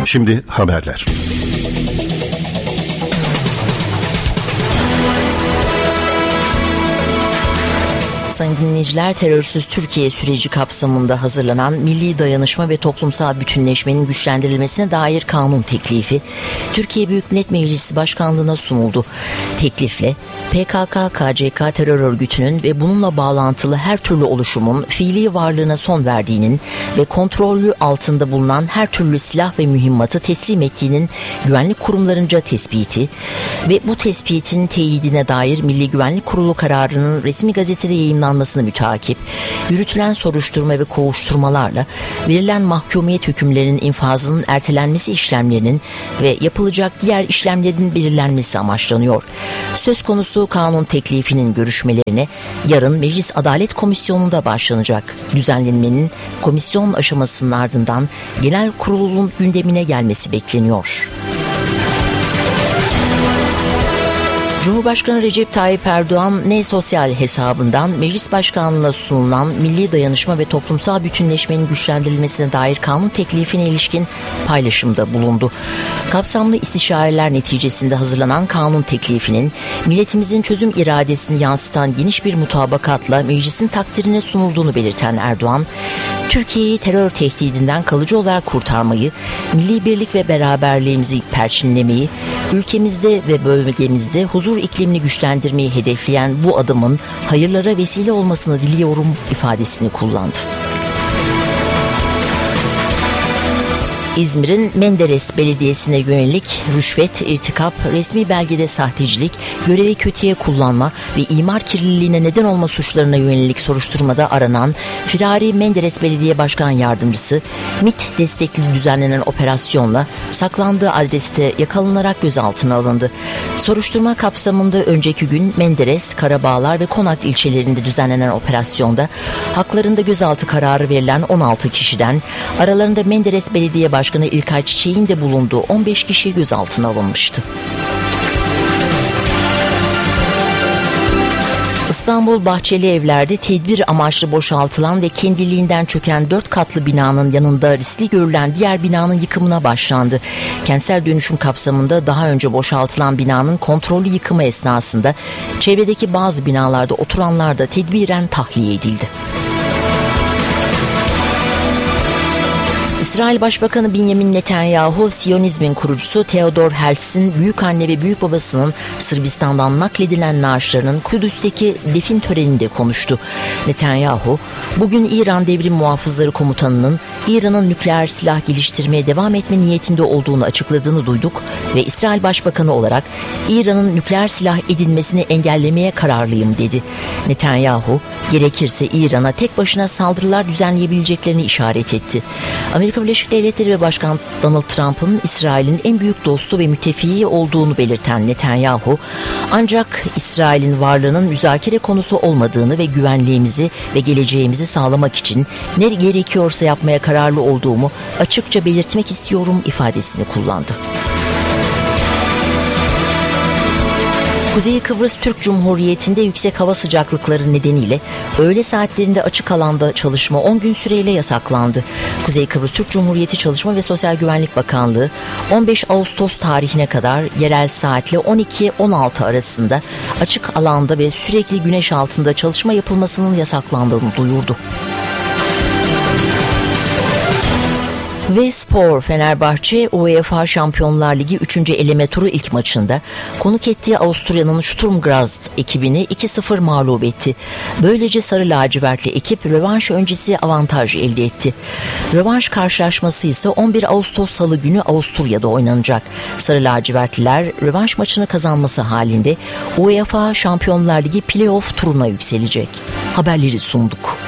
Şimdi haberler. Sayın dinleyiciler, terörsüz Türkiye süreci kapsamında hazırlanan Milli Dayanışma ve Toplumsal Bütünleşmenin güçlendirilmesine dair kanun teklifi Türkiye Büyük Millet Meclisi Başkanlığı'na sunuldu. Teklifle PKK-KCK terör örgütünün ve bununla bağlantılı her türlü oluşumun fiili varlığına son verdiğinin ve kontrolü altında bulunan her türlü silah ve mühimmatı teslim ettiğinin güvenlik kurumlarınca tespiti ve bu tespitin teyidine dair Milli Güvenlik Kurulu kararının resmi gazetede yayımlanmasını müteakip, yürütülen soruşturma ve kovuşturmalarla verilen mahkumiyet hükümlerinin infazının ertelenmesi işlemlerinin ve yapılacak diğer işlemlerin belirlenmesi amaçlanıyor. Söz konusu kanun teklifinin görüşmelerine yarın Meclis Adalet Komisyonu'nda başlanacak. Düzenlenmenin komisyon aşamasının ardından genel kurulun gündemine gelmesi bekleniyor. Cumhurbaşkanı Recep Tayyip Erdoğan sosyal hesabından Meclis Başkanlığı'na sunulan Milli Dayanışma ve Toplumsal Bütünleşmenin güçlendirilmesine dair kanun teklifine ilişkin paylaşımda bulundu. Kapsamlı istişareler neticesinde hazırlanan kanun teklifinin milletimizin çözüm iradesini yansıtan geniş bir mutabakatla meclisin takdirine sunulduğunu belirten Erdoğan, Türkiye'yi terör tehdidinden kalıcı olarak kurtarmayı, milli birlik ve beraberliğimizi perçinlemeyi, ülkemizde ve bölgemizde huzur iklimini güçlendirmeyi hedefleyen bu adımın hayırlara vesile olmasını diliyorum ifadesini kullandı. İzmir'in Menderes Belediyesi'ne yönelik rüşvet, irtikap, resmi belgede sahtecilik, görevi kötüye kullanma ve imar kirliliğine neden olma suçlarına yönelik soruşturmada aranan firari Menderes Belediye Başkan Yardımcısı, MİT destekli düzenlenen operasyonla saklandığı adreste yakalanarak gözaltına alındı. Soruşturma kapsamında önceki gün Menderes, Karabağlar ve Konak ilçelerinde düzenlenen operasyonda haklarında gözaltı kararı verilen 16 kişiden aralarında Menderes Belediye Başkanı İlkay Çiçek'in de bulunduğu 15 kişi gözaltına alınmıştı. İstanbul Bahçeli Evler'de tedbir amaçlı boşaltılan ve kendiliğinden çöken 4 katlı binanın yanında riskli görülen diğer binanın yıkımına başlandı. Kentsel dönüşüm kapsamında daha önce boşaltılan binanın kontrollü yıkımı esnasında çevredeki bazı binalarda oturanlar da tedbiren tahliye edildi. İsrail Başbakanı Benjamin Netanyahu, Siyonizmin kurucusu Theodor Herzl'in büyükanne ve büyükbabasının Sırbistan'dan nakledilen naaşlarının Kudüs'teki defin töreninde konuştu. Netanyahu, bugün İran Devrim Muhafızları Komutanı'nın İran'ın nükleer silah geliştirmeye devam etme niyetinde olduğunu açıkladığını duyduk ve İsrail Başbakanı olarak İran'ın nükleer silah edinmesini engellemeye kararlıyım dedi. Netanyahu, gerekirse İran'a tek başına saldırılar düzenleyebileceklerini işaret etti. Amerika Birleşik Devletleri ve Başkan Donald Trump'ın İsrail'in en büyük dostu ve müttefiği olduğunu belirten Netanyahu, ancak İsrail'in varlığının müzakere konusu olmadığını ve güvenliğimizi ve geleceğimizi sağlamak için ne gerekiyorsa yapmaya kararlı olduğumu açıkça belirtmek istiyorum ifadesini kullandı. Kuzey Kıbrıs Türk Cumhuriyeti'nde yüksek hava sıcaklıkları nedeniyle öğle saatlerinde açık alanda çalışma 10 gün süreyle yasaklandı. Kuzey Kıbrıs Türk Cumhuriyeti Çalışma ve Sosyal Güvenlik Bakanlığı 15 Ağustos tarihine kadar yerel saatle 12-16 arasında açık alanda ve sürekli güneş altında çalışma yapılmasının yasaklandığını duyurdu. Ve spor, Fenerbahçe UEFA Şampiyonlar Ligi 3. eleme turu ilk maçında konuk ettiği Avusturya'nın Sturm Graz ekibini 2-0 mağlup etti. Böylece sarı lacivertli ekip rövanş öncesi avantaj elde etti. Rövanş karşılaşması ise 11 Ağustos Salı günü Avusturya'da oynanacak. Sarı lacivertliler rövanş maçını kazanması halinde UEFA Şampiyonlar Ligi playoff turuna yükselecek. Haberleri sunduk.